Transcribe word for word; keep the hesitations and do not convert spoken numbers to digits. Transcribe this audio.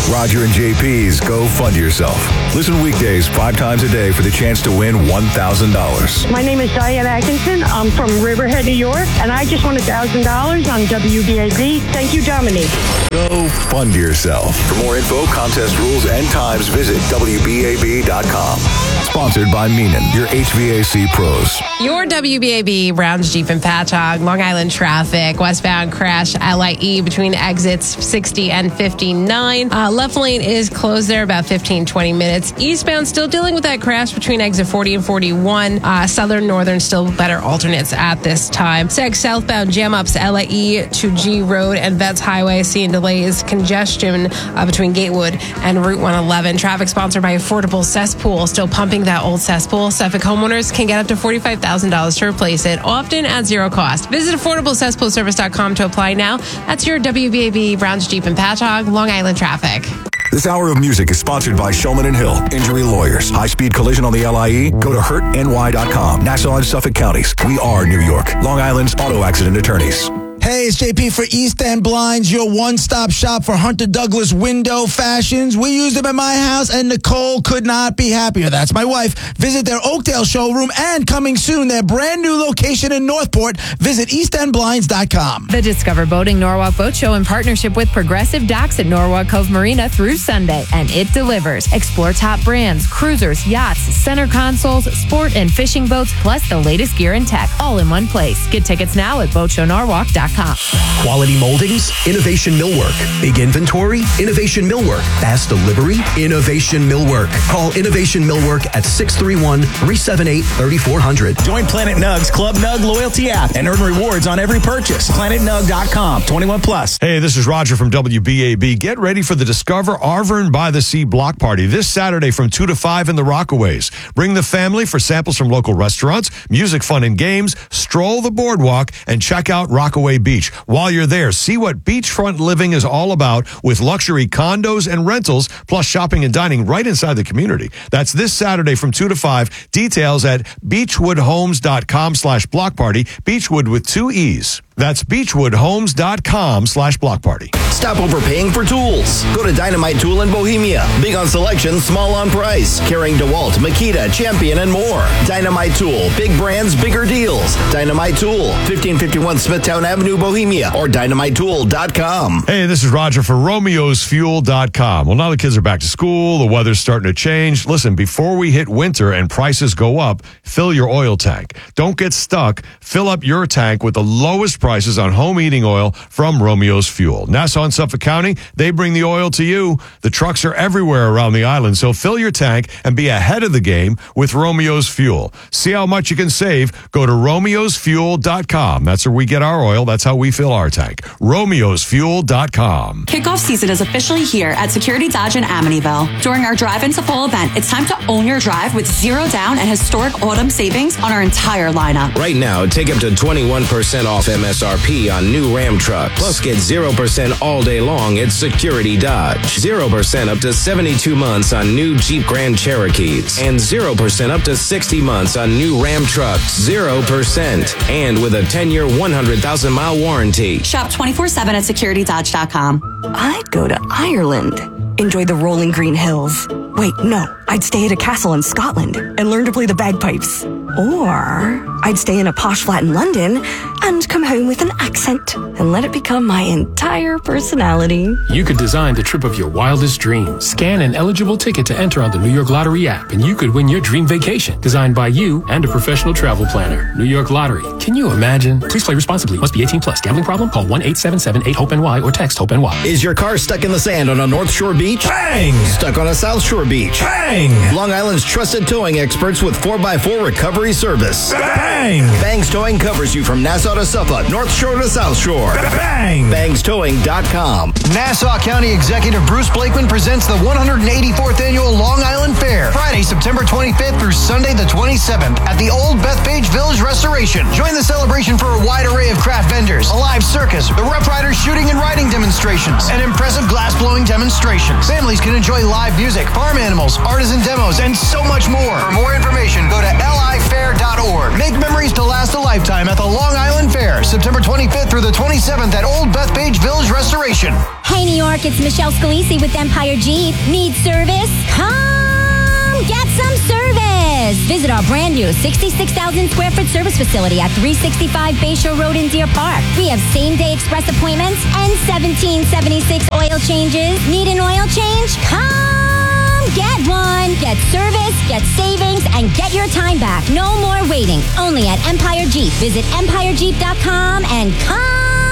Roger and J P's Go Fund Yourself. Listen weekdays five times a day for the chance to win one thousand dollars. My name is Diane Atkinson. I'm from Riverhead, New York, and I just won one thousand dollars on W B A B. Thank you, Dominique. Go Fund Yourself. For more info, contest rules, and times, visit W B A B dot com. Sponsored by Meenan, your H V A C pros. Your W B A B Browns Jeep and Patchogue, Long Island traffic, westbound crash L I E between exits sixty and fifty-nine. Uh, left lane is closed there about fifteen, twenty minutes. Eastbound still dealing with that crash between exit forty and forty-one. Uh, southern, northern still better alternates at this time. Seg southbound jam ups L I E to G Road and Vets Highway, seeing delays, congestion uh, between Gatewood and Route one eleven. Traffic sponsored by Affordable Cesspool, still pumping that old cesspool. Suffolk homeowners can get up to forty-five thousand dollars to replace it, often at zero cost. Visit affordable cesspool service dot com to apply now. That's your W B A B Browns Jeep and Patchogue, Long Island traffic. This hour of music is sponsored by Shulman and Hill, Injury Lawyers. High-speed collision on the L I E? Go to hurt N Y dot com. Nassau and Suffolk counties. We are New York. Long Island's auto accident attorneys. Hey, it's J P for East End Blinds, your one-stop shop for Hunter Douglas window fashions. We use them at my house, and Nicole could not be happier. That's my wife. Visit their Oakdale showroom, and coming soon, their brand new location in Northport. Visit east end blinds dot com. The Discover Boating Norwalk Boat Show in partnership with Progressive Docks at Norwalk Cove Marina through Sunday, and it delivers. Explore top brands, cruisers, yachts, center consoles, sport and fishing boats, plus the latest gear and tech, all in one place. Get tickets now at boat show norwalk dot com. Quality moldings, Innovation Millwork. Big inventory, Innovation Millwork. Fast delivery, Innovation Millwork. Call Innovation Millwork at six three one, three seven eight, three four zero zero. Join Planet Nug's Club Nug loyalty app and earn rewards on every purchase. planet nug dot com, twenty-one plus. Hey, this is Roger from W B A B. Get ready for the Discover Arvern by the Sea block party this Saturday from two to five in the Rockaways. Bring the family for samples from local restaurants, music, fun, and games. Stroll the boardwalk and check out Rockaway Beach. While you're there, see what beachfront living is all about with luxury condos and rentals, plus shopping and dining right inside the community. That's this Saturday from two to five. Details at beechwoodhomes.com slash block party. Beechwood with two E's. That's beechwoodhomes.com slash block party. Stop overpaying for tools. Go to Dynamite Tool in Bohemia. Big on selection, small on price. Carrying DeWalt, Makita, Champion, and more. Dynamite Tool. Big brands, bigger deals. Dynamite Tool. fifteen fifty-one Smithtown Avenue, Bohemia. Or dynamite tool dot com. Hey, this is Roger for romeos fuel dot com. Well, now the kids are back to school. The weather's starting to change. Listen, before we hit winter and prices go up, fill your oil tank. Don't get stuck. Fill up your tank with the lowest price prices on home heating oil from Romeo's Fuel. Nassau and Suffolk County, they bring the oil to you. The trucks are everywhere around the island, so fill your tank and be ahead of the game with Romeo's Fuel. See how much you can save? Go to romeos fuel dot com. That's where we get our oil. That's how we fill our tank. romeos fuel dot com. Kickoff season is officially here at Security Dodge in Amityville. During our Drive into Fall event, it's time to own your drive with zero down and historic autumn savings on our entire lineup. Right now, take up to twenty-one percent off M S R P on new Ram trucks. Plus, get zero percent all day long at Security Dodge. zero percent up to seventy-two months on new Jeep Grand Cherokees. And zero percent up to sixty months on new Ram trucks. zero percent. And with a ten-year, one hundred thousand mile warranty. Shop twenty-four seven at security dodge dot com. I'd go to Ireland. Enjoy the rolling green hills. Wait, no. I'd stay at a castle in Scotland and learn to play the bagpipes. Or I'd stay in a posh flat in London and come home with an accent and let it become my entire personality. You could design the trip of your wildest dreams. Scan an eligible ticket to enter on the New York Lottery app, and you could win your dream vacation, designed by you and a professional travel planner. New York Lottery. Can you imagine? Please play responsibly. Must be eighteen plus. Gambling problem? Call one eight seven seven eight hope N Y or text HOPE N Y. Is your car stuck in the sand on a North Shore beach? Bang! Stuck on a South Shore beach? Bang! Long Island's trusted towing experts with four by four recovery service. Bang! Bangs Towing covers you from Nassau to Suffolk, North Shore to South Shore. Bang! bangs towing dot com. Nassau County Executive Bruce Blakeman presents the one hundred eighty-fourth Annual Long Island Fair, Friday, September twenty-fifth through Sunday the twenty-seventh at the Old Bethpage Village Restoration. Join the celebration for a wide array of craft vendors, a live circus, the Rough Riders shooting and riding demonstrations, and impressive glass-blowing demonstrations. Families can enjoy live music, farm animals, artisan classes and demos, and so much more. For more information, go to L I fair dot org. Make memories to last a lifetime at the Long Island Fair, September twenty-fifth through the twenty-seventh at Old Bethpage Village Restoration. Hey, New York, it's Michelle Scalisi with Empire Jeep. Need service? Come get some service. Visit our brand new sixty-six thousand square foot service facility at three sixty-five Bayshore Road in Deer Park. We have same-day express appointments and seventeen seventy-six oil changes. Need an oil change? Come get one. Get service, get savings, and get your time back. No more waiting. Only at Empire Jeep. Visit empire jeep dot com and come